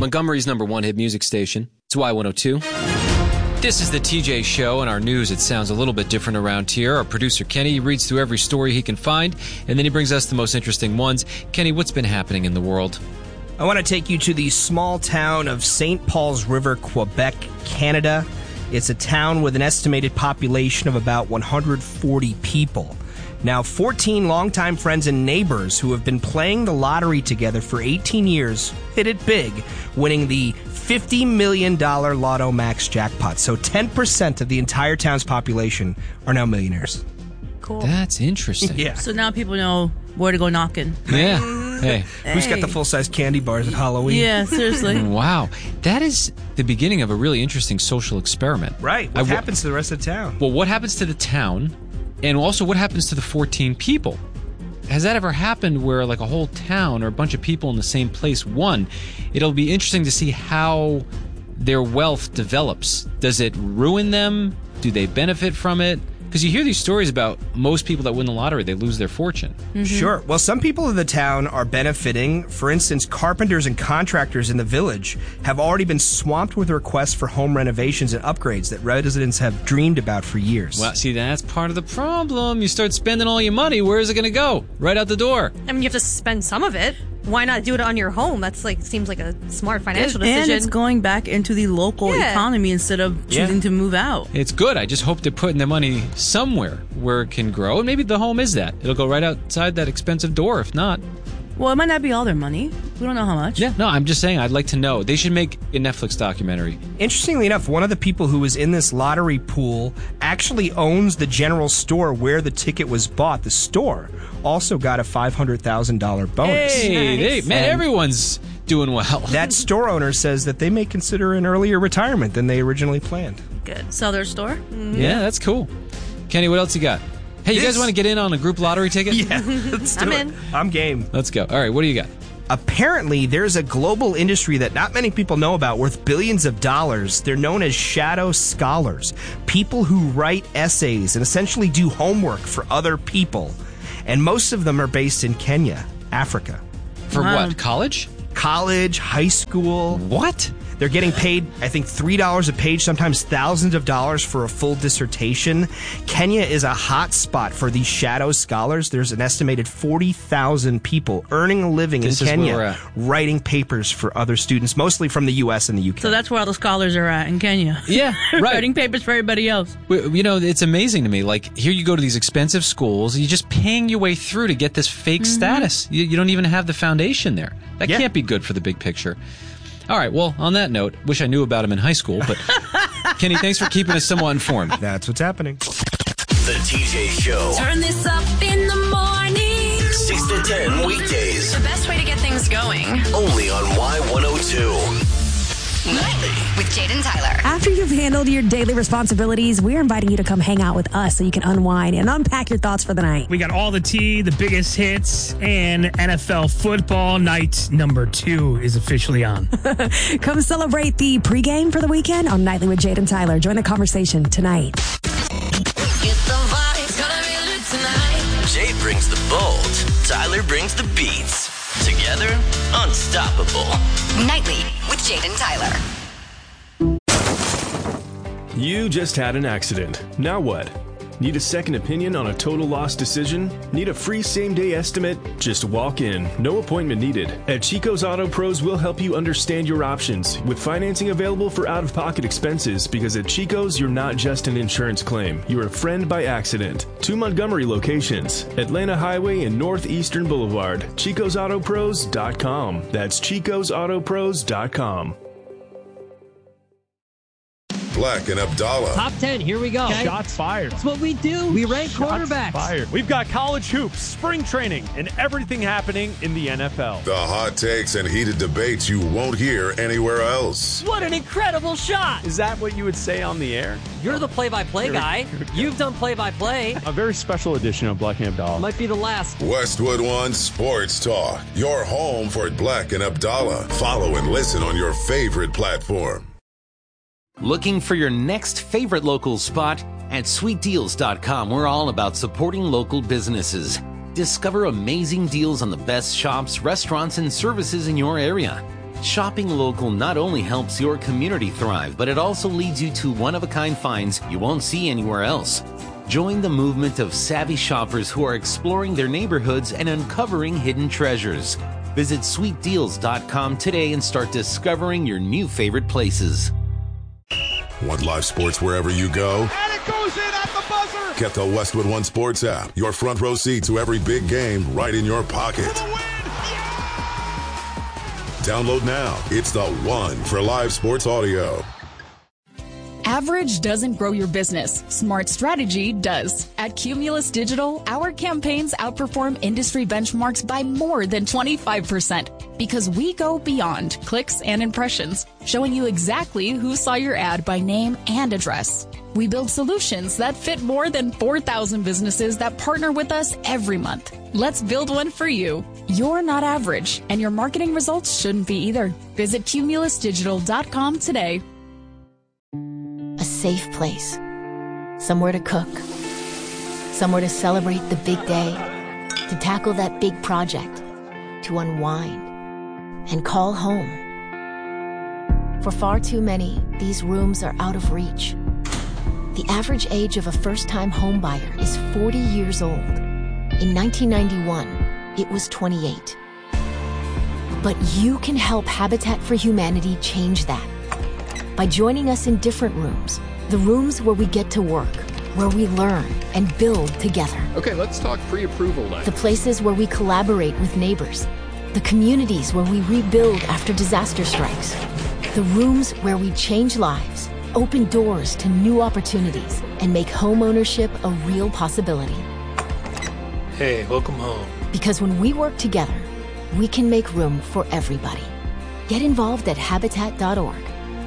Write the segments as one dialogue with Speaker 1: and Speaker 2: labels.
Speaker 1: Montgomery's #1 hit music station. It's Y102. This is the TJ Show, and our news, it sounds a little bit different around here. Our producer, Kenny, reads through every story he can find, and then he brings us the most interesting ones. Kenny, what's been happening in the world?
Speaker 2: I want to take you to the small town of St. Paul's River, Quebec, Canada. It's a town with an estimated population of about 140 people. Now, 14 longtime friends and neighbors who have been playing the lottery together for 18 years hit it big, winning the $50 million Lotto Max jackpot. So 10% of the entire town's population are now millionaires.
Speaker 3: Cool.
Speaker 1: That's interesting.
Speaker 2: Yeah.
Speaker 3: So now people know where to go knocking.
Speaker 1: Yeah. Hey.
Speaker 2: Who's got the full-size candy bars at Halloween?
Speaker 3: Yeah, seriously.
Speaker 1: Wow. That is the beginning of a really interesting social experiment.
Speaker 2: Right. What happens to the rest of town?
Speaker 1: Well, what happens to the town, and also what happens to the 14 people? Has that ever happened where like a whole town or a bunch of people in the same place won? It'll be interesting to see how their wealth develops. Does it ruin them? Do they benefit from it? Because you hear these stories about most people that win the lottery, they lose their fortune.
Speaker 2: Mm-hmm. Sure. Well, some people in the town are benefiting. For instance, carpenters and contractors in the village have already been swamped with requests for home renovations and upgrades that residents have dreamed about for years.
Speaker 1: Well, see, that's part of the problem. You start spending all your money, where is it going to go? Right out the door.
Speaker 4: I mean, you have to spend some of it. Why not do it on your home? That's seems like a smart financial decision.
Speaker 3: And it's going back into the local economy instead of choosing to move out.
Speaker 1: It's good. I just hope they're putting their money somewhere where it can grow. And maybe the home is that. It'll go right outside that expensive door, if not.
Speaker 3: Well, it might not be all their money. We don't know how much.
Speaker 1: Yeah, no, I'm just saying I'd like to know. They should make a Netflix documentary.
Speaker 2: Interestingly enough, one of the people who was in this lottery pool actually owns the general store where the ticket was bought. The store also got a $500,000 bonus.
Speaker 1: Hey, man, everyone's doing well.
Speaker 2: That store owner says that they may consider an earlier retirement than they originally planned.
Speaker 4: Good. Sell their store? Mm-hmm.
Speaker 1: Yeah, that's cool. Kenny, what else you got? Hey, you guys want to get in on a group lottery ticket?
Speaker 2: Yeah, let's do it. I'm game.
Speaker 1: Let's go. All right, what do you got?
Speaker 2: Apparently, there's a global industry that not many people know about worth billions of dollars. They're known as shadow scholars, people who write essays and essentially do homework for other people. And most of them are based in Kenya, Africa.
Speaker 1: For what, college?
Speaker 2: College, high school.
Speaker 1: What?
Speaker 2: They're getting paid, I think, $3 a page, sometimes thousands of dollars for a full dissertation. Kenya is a hot spot for these shadow scholars. There's an estimated 40,000 people earning a living in Kenya writing papers for other students, mostly from the U.S. and the U.K.
Speaker 3: So that's where all the scholars are at in Kenya.
Speaker 1: Yeah, right.
Speaker 3: Writing papers for everybody else.
Speaker 1: You know, it's amazing to me. Like, here you go to these expensive schools, you're just paying your way through to get this fake status. You don't even have the foundation there. That can't be good for the big picture. All right, well, on that note, wish I knew about him in high school, but Kenny, thanks for keeping us somewhat informed.
Speaker 2: That's what's happening.
Speaker 5: The TJ Show.
Speaker 6: Turn this up in the morning.
Speaker 5: 6 to 10 weekdays.
Speaker 6: The best way to get things going.
Speaker 5: Only on Y102.
Speaker 6: Nightly with Jaden Tyler.
Speaker 7: After you've handled your daily responsibilities, we're inviting you to come hang out with us so you can unwind and unpack your thoughts for the night.
Speaker 8: We got all the tea, the biggest hits, and NFL football night number 2 is officially on.
Speaker 7: Come celebrate the pregame for the weekend on Nightly with Jaden Tyler. Join the conversation tonight.
Speaker 6: Get the vibes, gonna be lit tonight.
Speaker 5: Jay brings the bold. Tyler brings the beats. Together, unstoppable.
Speaker 6: Nightly with Jaden Tyler.
Speaker 9: You just had an accident. Now what? Need a second opinion on a total loss decision? Need a free same-day estimate? Just walk in. No appointment needed. At Chico's Auto Pros, we'll help you understand your options with financing available for out-of-pocket expenses, because at Chico's, you're not just an insurance claim. You're a friend by accident. 2 Montgomery locations. Atlanta Highway and Northeastern Boulevard. ChicosAutoPros.com. That's ChicosAutoPros.com.
Speaker 10: Black and Abdallah.
Speaker 11: Top 10, here we go.
Speaker 12: Okay. Shots fired.
Speaker 11: That's what we do. We rank quarterbacks.
Speaker 12: Fired. We've got college hoops, spring training, and everything happening in the NFL.
Speaker 10: The hot takes and heated debates you won't hear anywhere else.
Speaker 11: What an incredible shot.
Speaker 12: Is that what you would say on the air?
Speaker 11: You're the play-by-play guy. You've done play-by-play.
Speaker 12: A very special edition of Black and Abdallah.
Speaker 11: Might be the last.
Speaker 10: Westwood One Sports Talk. Your home for Black and Abdallah. Follow and listen on your favorite platform.
Speaker 13: Looking for your next favorite local spot? At sweetdeals.com, we're all about supporting local businesses. Discover amazing deals on the best shops, restaurants, and services in your area. Shopping local not only helps your community thrive, but it also leads you to one-of-a-kind finds you won't see anywhere else. Join the movement of savvy shoppers who are exploring their neighborhoods and uncovering hidden treasures. Visit sweetdeals.com today and start discovering your new favorite places.
Speaker 10: Want live sports wherever you go?
Speaker 12: And it goes in at the buzzer!
Speaker 10: Get the Westwood One Sports app. Your front row seat to every big game right in your pocket.
Speaker 12: For the win!
Speaker 10: Download now. It's the one for live sports audio.
Speaker 14: Average doesn't grow your business. Smart strategy does. At Cumulus Digital, our campaigns outperform industry benchmarks by more than 25% because we go beyond clicks and impressions, showing you exactly who saw your ad by name and address. We build solutions that fit more than 4,000 businesses that partner with us every month. Let's build one for you. You're not average, and your marketing results shouldn't be either. Visit cumulusdigital.com today.
Speaker 15: A safe place. Somewhere to cook. Somewhere to celebrate the big day. To tackle that big project. To unwind. And call home. For far too many, these rooms are out of reach. The average age of a first-time homebuyer is 40 years old. In 1991, it was 28. But you can help Habitat for Humanity change that. By joining us in different rooms, the rooms where we get to work, where we learn and build together.
Speaker 16: Okay, let's talk pre-approval then.
Speaker 15: The places where we collaborate with neighbors, the communities where we rebuild after disaster strikes, the rooms where we change lives, open doors to new opportunities, and make homeownership a real possibility.
Speaker 17: Hey, welcome home.
Speaker 15: Because when we work together, we can make room for everybody. Get involved at Habitat.org.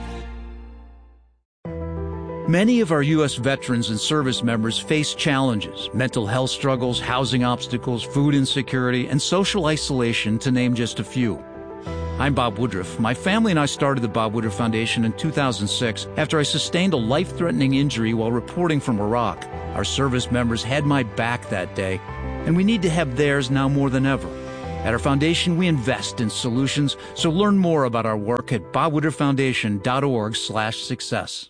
Speaker 18: Many of our U.S. veterans and service members face challenges, mental health struggles, housing obstacles, food insecurity, and social isolation, to name just a few. I'm Bob Woodruff. My family and I started the Bob Woodruff Foundation in 2006 after I sustained a life-threatening injury while reporting from Iraq. Our service members had my back that day, and we need to have theirs now more than ever. At our foundation, we invest in solutions, so learn more about our work at bobwoodrufffoundation.org/success.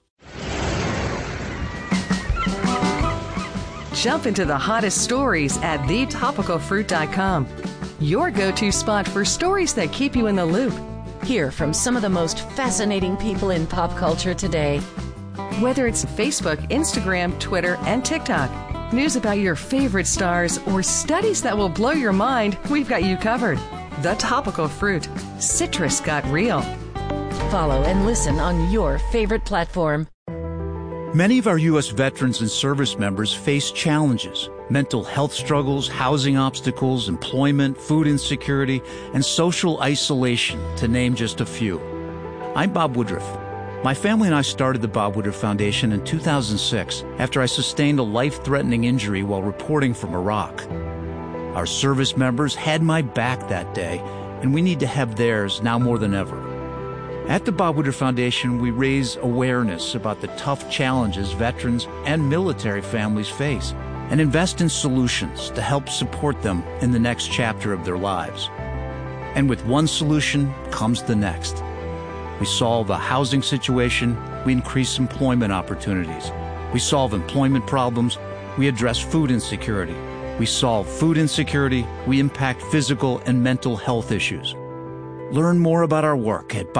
Speaker 19: Jump into the hottest stories at thetopicalfruit.com. Your go-to spot for stories that keep you in the loop. Hear from some of the most fascinating people in pop culture today. Whether it's Facebook, Instagram, Twitter, and TikTok, news about your favorite stars, or studies that will blow your mind, we've got you covered. The Topical Fruit. Citrus got real. Follow and listen on your favorite platform.
Speaker 18: Many of our U.S. veterans and service members face challenges, mental health struggles, housing obstacles, employment, food insecurity, and social isolation, to name just a few. I'm Bob Woodruff. My family and I started the Bob Woodruff Foundation in 2006 after I sustained a life-threatening injury while reporting from Iraq. Our service members had my back that day, and we need to have theirs now more than ever. At the Bob Woodruff Foundation, we raise awareness about the tough challenges veterans and military families face and invest in solutions to help support them in the next chapter of their lives. And with one solution comes the next. We solve a housing situation, we increase employment opportunities. We solve employment problems, we address food insecurity. We solve food insecurity, we impact physical and mental health issues. Learn more about our work at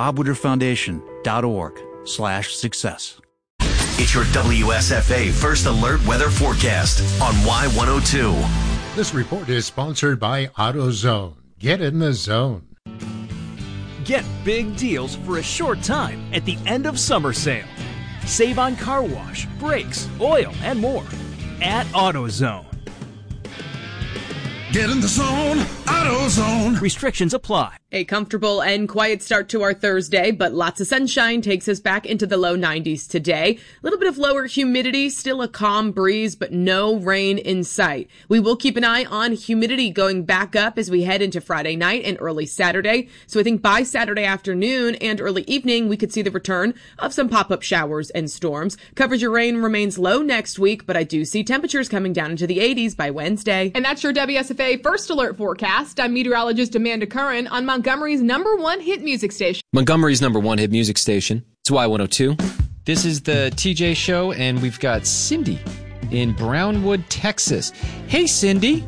Speaker 18: bobwoodrufffoundation.org/success.
Speaker 20: It's your WSFA First Alert Weather Forecast on Y102.
Speaker 21: This report is sponsored by AutoZone. Get in the zone.
Speaker 22: Get big deals for a short time at the end of summer sale. Save on car wash, brakes, oil, and more at AutoZone.
Speaker 23: Get in the zone, AutoZone.
Speaker 22: Restrictions apply.
Speaker 24: A comfortable and quiet start to our Thursday, but lots of sunshine takes us back into the low 90s today. A little bit of lower humidity, still a calm breeze, but no rain in sight. We will keep an eye on humidity going back up as we head into Friday night and early Saturday. So I think by Saturday afternoon and early evening, we could see the return of some pop-up showers and storms. Coverage of rain remains low next week, but I do see temperatures coming down into the 80s by Wednesday.
Speaker 25: And that's your WSFA
Speaker 24: WSFA First Alert Forecast. I'm meteorologist Amanda Curran on Montgomery's #1 hit music station.
Speaker 1: Montgomery's #1 hit music station. It's Y102. This is the TJ Show, and we've got Cindy in Brownwood, Texas. Hey, Cindy.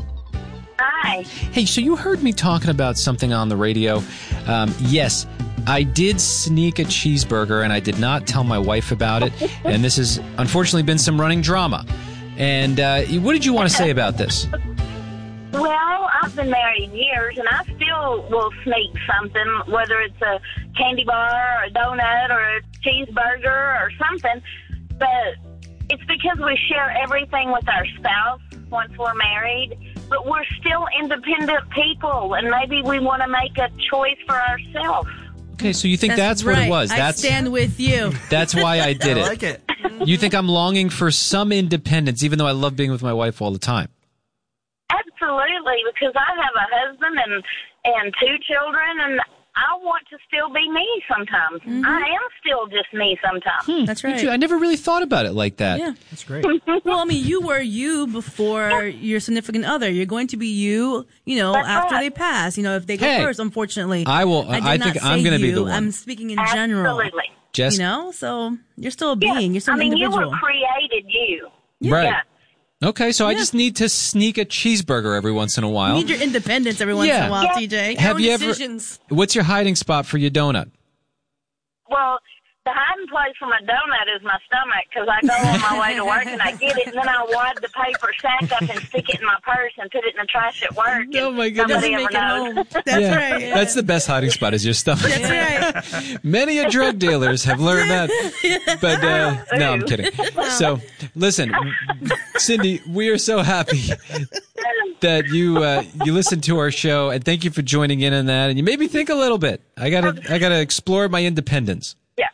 Speaker 2: Hi.
Speaker 1: Hey, so you heard me talking about something on the radio. Yes, I did sneak a cheeseburger, and I did not tell my wife about it. And this has unfortunately been some running drama. And what did you want to say about this?
Speaker 2: Well, I've been married years, and I still will sneak something, whether it's a candy bar or a donut or a cheeseburger or something. But it's because we share everything with our spouse once we're married. But we're still independent people, and maybe we want to make a choice for ourselves.
Speaker 1: Okay, so you think that's what it was?
Speaker 3: I stand with you.
Speaker 1: That's why I did it.
Speaker 3: I like it.
Speaker 1: You think I'm longing for some independence, even though I love being with my wife all the time?
Speaker 2: Absolutely, because I have a husband and 2 children, and I want to still be me sometimes. I am still just me sometimes.
Speaker 3: That's right.
Speaker 1: I never really thought about it like that.
Speaker 3: Yeah.
Speaker 1: That's great.
Speaker 3: Well, I mean, you were you before your significant other. You're going to be you,
Speaker 2: That's
Speaker 3: after
Speaker 2: right.
Speaker 3: they pass, if they go
Speaker 1: Hey,
Speaker 3: first, unfortunately.
Speaker 1: I will. I think I'm going to be the one.
Speaker 3: I'm speaking in general.
Speaker 2: Absolutely.
Speaker 1: Just,
Speaker 3: so you're still a being. You're still an
Speaker 2: you
Speaker 3: individual.
Speaker 2: were created you.
Speaker 1: Right.
Speaker 2: Yeah.
Speaker 1: Okay, so I just need to sneak a cheeseburger every once in a while.
Speaker 3: You need your independence every once in a while, TJ.
Speaker 1: Have you
Speaker 3: decisions.
Speaker 1: ever? What's your hiding spot for your donut?
Speaker 2: Well, the hiding place for my donut is my stomach, because I go on my way to work and I get it, and then I wad the paper sack up and stick it in my purse and put it in the trash at work.
Speaker 1: Oh, my goodness.
Speaker 2: Nobody ever knows.
Speaker 3: That's right.
Speaker 1: That's the best hiding spot is your stomach.
Speaker 3: That's right.
Speaker 1: Many a drug dealers have learned that. But no, I'm kidding. So, listen, Cindy, we are so happy that you listened to our show, and thank you for joining in on that. And you made me think a little bit. I gotta explore my independence.
Speaker 2: Yeah.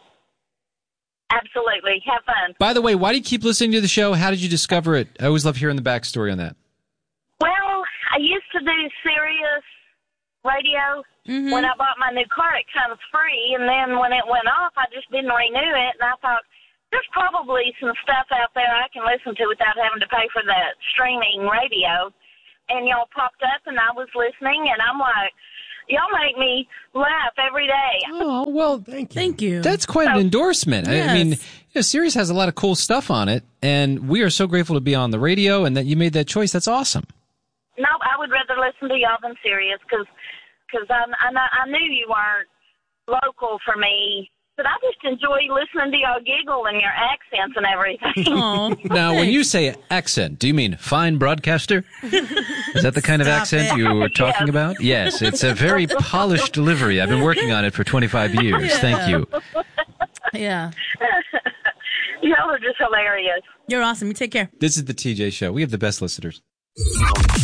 Speaker 2: Absolutely. Have fun.
Speaker 1: By the way, why do you keep listening to the show? How did you discover it? I always love hearing the backstory on that.
Speaker 2: Well, I used to do Sirius radio. When I bought my new car, it comes free, and then when it went off, I just didn't renew it, and I thought, there's probably some stuff out there I can listen to without having to pay for the streaming radio. And y'all popped up, and I was listening, and I'm like, y'all make me laugh every day.
Speaker 1: Oh, well,
Speaker 3: thank you.
Speaker 1: That's quite an endorsement.
Speaker 3: Yes.
Speaker 1: I mean, Sirius has a lot of cool stuff on it, and we are so grateful to be on the radio and that you made that choice. That's awesome.
Speaker 2: No, I would rather listen to y'all than Sirius, because I knew you weren't local for me. But I just enjoy listening to y'all giggle and your accents and everything.
Speaker 1: Now, when you say accent, do you mean fine broadcaster? Is that the kind of accent you were talking about? Yes, it's a very polished delivery. I've been working on it for 25 years. Thank you.
Speaker 3: Yeah.
Speaker 2: Y'all are just hilarious.
Speaker 3: You're awesome. You take care.
Speaker 1: This is the TJ Show. We have the best listeners.